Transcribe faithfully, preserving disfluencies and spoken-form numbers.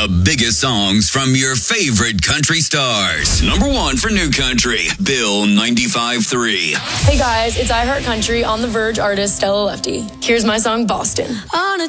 The biggest songs from your favorite country stars. Number one for New Country, Bill ninety-five point three. Hey guys, it's I Heart Country on The Verge artist Stella Lefty. Here's my song, Boston. On a